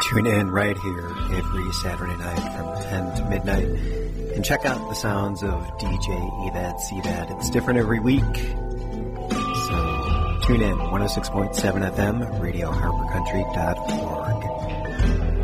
Tune in right here every Saturday night from 10 to midnight and check out the sounds of DJ Evad Cvad. It's different every week. So tune in, 106.7 FM, RadioHarperCountry.org.